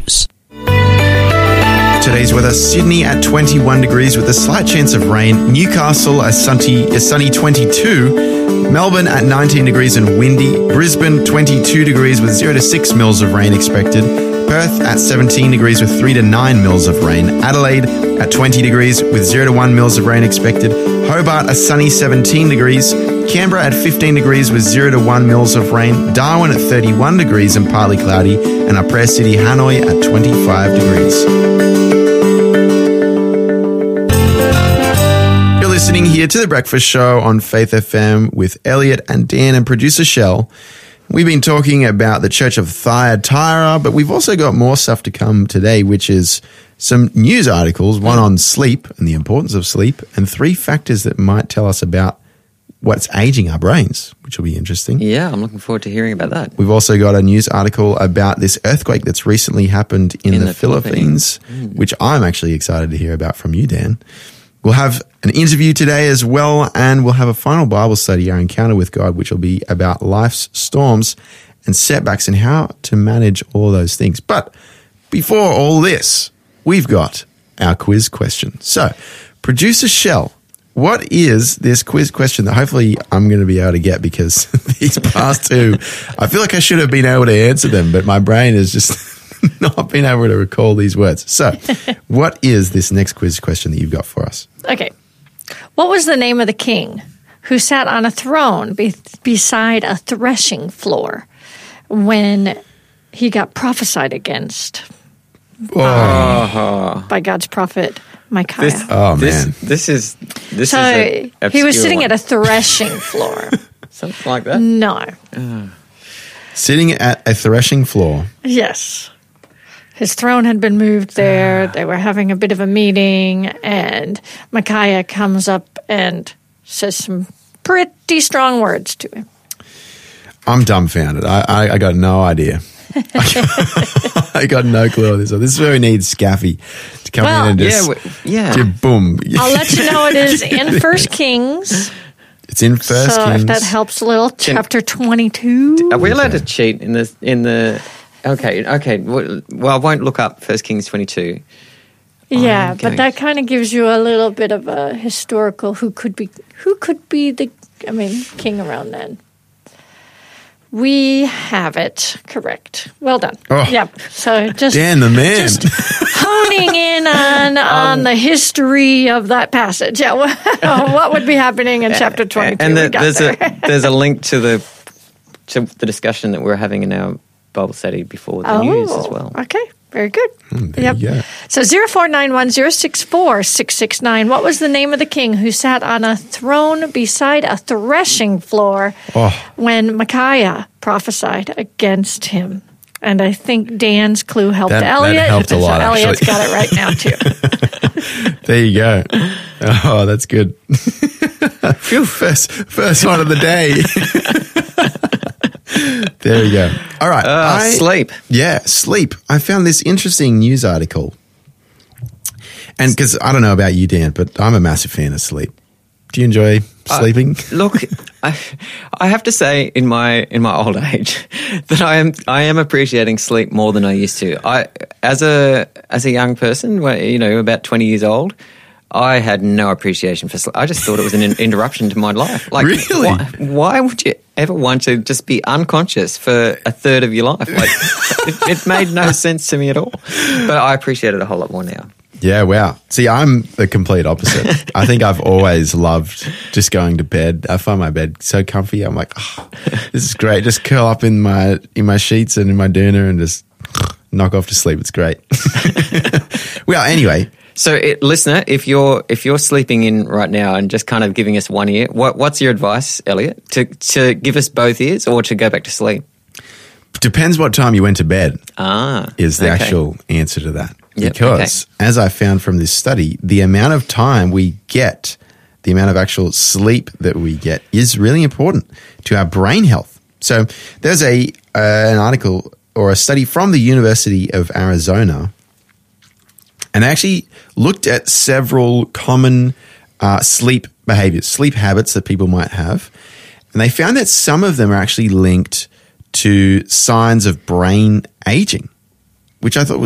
news. Today's weather: Sydney at 21 degrees with a slight chance of rain. Newcastle a sunny 22. Melbourne at 19 degrees and windy. Brisbane 22 degrees with 0 to 6 mils of rain expected. Perth at 17 degrees with 3 to 9 mils of rain. Adelaide at 20 degrees with 0 to 1 mils of rain expected. Hobart a sunny 17 degrees. Canberra at 15 degrees with 0 to 1 mils of rain. Darwin at 31 degrees and partly cloudy. And our prayer city, Hanoi, at 25 degrees. You're listening here to The Breakfast Show on Faith FM with Elliot and Dan and producer Shell. We've been talking about the Church of Thyatira, but we've also got more stuff to come today, which is some news articles, one on sleep and the importance of sleep, and 3 factors that might tell us about what's aging our brains, which will be interesting. Yeah, I'm looking forward to hearing about that. We've also got a news article about this earthquake that's recently happened in the Philippines, which I'm actually excited to hear about from you, Dan. We'll have an interview today as well, and we'll have a final Bible study, our encounter with God, which will be about life's storms and setbacks and how to manage all those things. But before all this, we've got our quiz question. So, producer Shell, what is this quiz question that hopefully I'm going to be able to get, because these past 2, I feel like I should have been able to answer them, but my brain has just not been able to recall these words. So, what is this next quiz question that you've got for us? Okay. What was the name of the king who sat on a throne beside a threshing floor when he got prophesied against by God's prophet Micaiah? This is he was sitting at a threshing floor. Something like that? No. Sitting at a threshing floor. Yes. His throne had been moved there. They were having a bit of a meeting, and Micaiah comes up and says some pretty strong words to him. I'm dumbfounded. I got no idea. I got no clue on this. So this is where we need Scaffy to come in and just boom. I'll let you know it is in 1 Kings. It's in 1 Kings. So if that helps a little, chapter 22. Are we allowed to cheat in the? Okay. Well, I won't look up 1 Kings 22. Yeah, but that kind of gives you a little bit of a historical who could be the king around then. We have it correct. Well done. Oh, yep. So just Dan the man. Just honing in on the history of that passage. Yeah, what would be happening in chapter 22? And there's a link to the discussion that we're having in our Bible study before the news as well. Okay. Very good. There you go. So 0491-064-669. What was the name of the king who sat on a throne beside a threshing floor when Micaiah prophid against him? And I think Dan's clue helped Elliot. That helped a lot, actually. Elliot's got it right now, too. There you go. Oh, that's good. Phew, first one of the day. There you go. All right. Sleep. Yeah, sleep. I found this interesting news article. And because I don't know about you, Dan, but I'm a massive fan of sleep. Do you enjoy sleeping? Look, I have to say in my old age that I am appreciating sleep more than I used to. As a young person, about 20 years old, I had no appreciation for sleep. I just thought it was an interruption to my life. Like, really? Why would you ever want to just be unconscious for a third of your life? Like, it made no sense to me at all. But I appreciate it a whole lot more now. Yeah, wow. See, I'm the complete opposite. I think I've always loved just going to bed. I find my bed so comfy. I'm like, this is great. Just curl up in my sheets and in my doona and just knock off to sleep. It's great. Well, anyway. So, listener, if you're sleeping in right now and just kind of giving us one ear, what's your advice, Elliot? To give us both ears or to go back to sleep? Depends what time you went to bed. Is the okay. actual answer to that. Yep, because, as I found from this study, the amount of time we get, the amount of actual sleep that we get is really important to our brain health. So there's an article or a study from the University of Arizona, and they actually looked at several common sleep behaviors, sleep habits that people might have, and they found that some of them are actually linked to signs of brain aging, which I thought was